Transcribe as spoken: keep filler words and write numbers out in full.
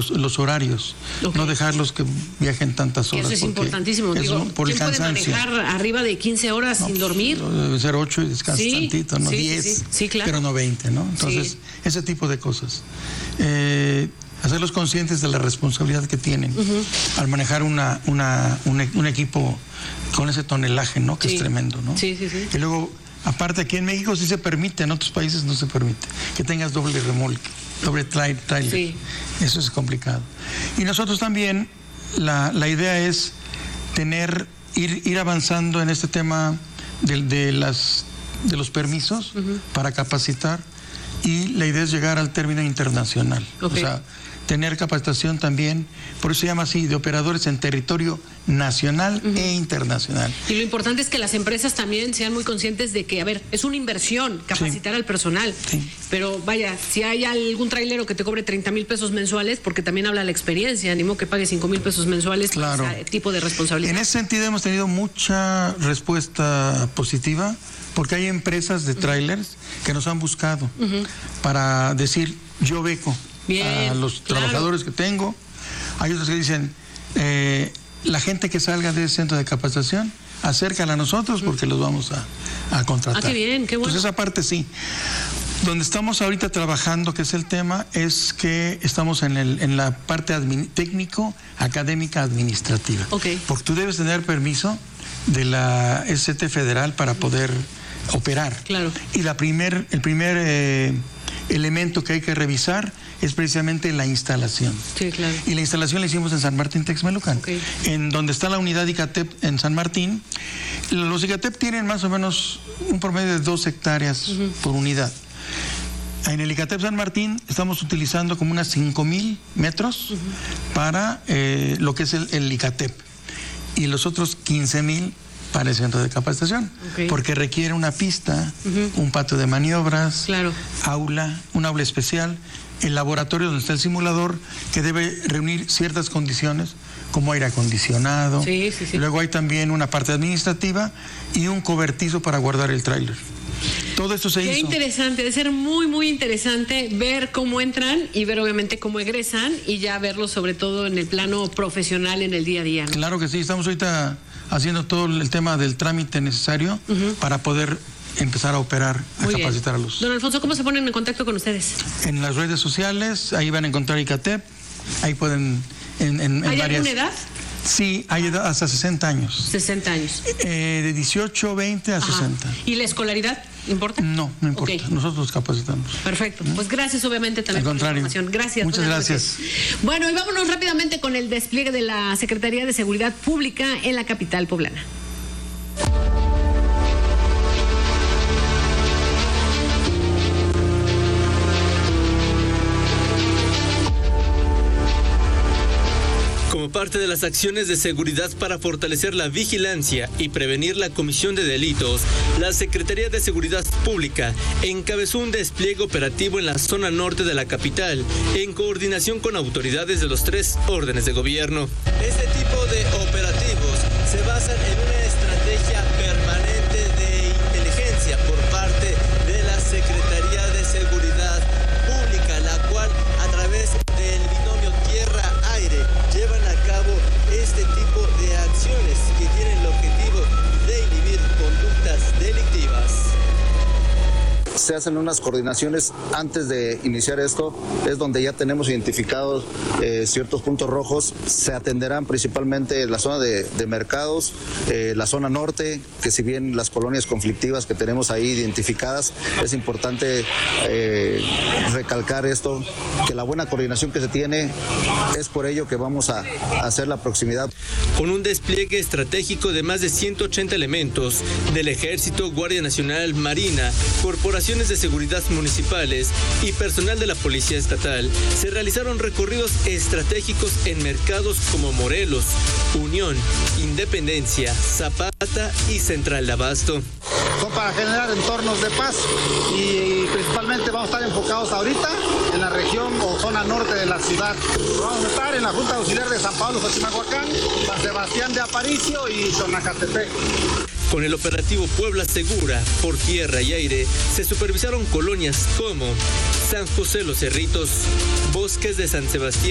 los, los horarios, okay. no dejarlos que viajen tantas horas. Eso es importantísimo. Es Digo, por el ¿quién cansancio. puede manejar arriba de quince horas no, sin dormir? Debe ser ocho y descansar sí, tantito, no sí, diez, sí, sí, claro. pero no veinte, ¿no? Entonces, sí. ese tipo de cosas. Eh, hacerlos conscientes de la responsabilidad que tienen uh-huh. al manejar una, una, un, un equipo con ese tonelaje, ¿no? Que sí. es tremendo, ¿no? Sí, sí, sí. Y luego, aparte aquí en México sí se permite, en otros países no se permite, que tengas doble remolque, doble trailer. Sí. Eso es complicado. Y nosotros también, la, la idea es tener, ir, ir avanzando en este tema de, de, las, de los permisos uh-huh. para capacitar, y la idea es llegar al término internacional. Okay. O sea, tener capacitación también, por eso se llama así, de operadores en territorio nacional uh-huh. e internacional. Y lo importante es que las empresas también sean muy conscientes de que, a ver, es una inversión capacitar sí. al personal, sí. pero vaya, si hay algún trailero que te cobre treinta mil pesos mensuales, porque también habla la experiencia, ni modo que pague cinco mil pesos mensuales, claro. ese tipo de responsabilidad. En ese sentido hemos tenido mucha respuesta positiva, porque hay empresas de trailers uh-huh. que nos han buscado uh-huh. para decir, yo beco Bien, a los claro. trabajadores que tengo. Hay otros que dicen, eh, la gente que salga de ese centro de capacitación, acércala a nosotros porque los vamos a, a contratar. Ah, qué bien, qué bueno. Entonces esa parte sí. Donde estamos ahorita trabajando, que es el tema, es que estamos en, el, en la parte admin, técnico, académica, administrativa. Okay. Porque tú debes tener permiso de la S T federal para poder operar. Claro. Y la primer, el primer eh, elemento que hay que revisar es precisamente la instalación. Sí, claro. Y la instalación la hicimos en San Martín Texmelucan, okay. en donde está la unidad ICATEP en San Martín. Los ICATEP tienen más o menos un promedio de dos hectáreas uh-huh. por unidad. En el ICATEP San Martín estamos utilizando como unas cinco mil metros uh-huh. para eh, lo que es el, el ICATEP, y los otros quince mil para el centro de capacitación, okay. porque requiere una pista, uh-huh. un patio de maniobras, claro. aula, un aula especial, el laboratorio donde está el simulador, que debe reunir ciertas condiciones, como aire acondicionado. Sí, sí, sí. Luego hay también una parte administrativa y un cobertizo para guardar el tráiler. Todo esto se Qué hizo. Qué interesante, debe ser muy, muy interesante ver cómo entran y ver obviamente cómo egresan, y ya verlo sobre todo en el plano profesional en el día a día, ¿no? Claro que sí, estamos ahorita haciendo todo el tema del trámite necesario uh-huh. para poder empezar a operar, a Muy capacitar bien. a los... Don Alfonso, ¿cómo se ponen en contacto con ustedes? En las redes sociales, ahí van a encontrar ICATEP, ahí pueden... En, en, ¿Hay en varias... alguna edad? Sí, hay edad hasta sesenta años. sesenta años. Eh, de dieciocho, veinte a Ajá. sesenta. ¿Y la escolaridad importa? No, no importa. Okay. Nosotros los capacitamos. Perfecto. Pues gracias obviamente también por la información. Gracias. Muchas gracias. Noches. Bueno, y vámonos rápidamente con el despliegue de la Secretaría de Seguridad Pública en la capital poblana. Como parte de las acciones de seguridad para fortalecer la vigilancia y prevenir la comisión de delitos, la Secretaría de Seguridad Pública encabezó un despliegue operativo en la zona norte de la capital, en coordinación con autoridades de los tres órdenes de gobierno. Este tipo de operativos se basan en una estrategia permanente de inteligencia por parte de la Secretaría de Seguridad Pública, la cual a través del binomio tierra-aire llevan a cabo este tipo de acciones que tienen el objetivo de inhibir conductas delictivas. Se hacen unas coordinaciones antes de iniciar esto, es donde ya tenemos identificados eh, ciertos puntos rojos. Se atenderán principalmente la zona de, de mercados, eh, la zona norte, que si bien las colonias conflictivas que tenemos ahí identificadas, es importante eh, recalcar esto, que la buena coordinación que se tiene, es por ello que vamos a, a hacer la proximidad. Con un despliegue estratégico de más de ciento ochenta elementos del Ejército, Guardia Nacional, Marina, Corporaciones de seguridad municipales y personal de la Policía Estatal, se realizaron recorridos estratégicos en mercados como Morelos, Unión, Independencia, Zapata y Central de Abasto. Son para generar entornos de paz y principalmente vamos a estar enfocados ahorita en la región o zona norte de la ciudad. Vamos a estar en la Junta Auxiliar de San Pablo, Xochimalhuacán, San Sebastián de Aparicio y Tonacatepec. Con el operativo Puebla Segura, por tierra y aire, se supervisaron colonias como San José Los Cerritos, Bosques de San Sebastián,